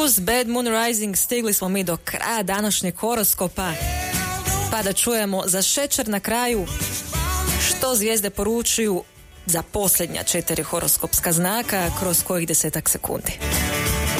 Uz Bad Moon Rising stigli smo mi do kraja današnjeg horoskopa, pa da čujemo za šećer na kraju što zvijezde poručuju za posljednja 4 horoskopska znaka kroz kojih 10 sekundi.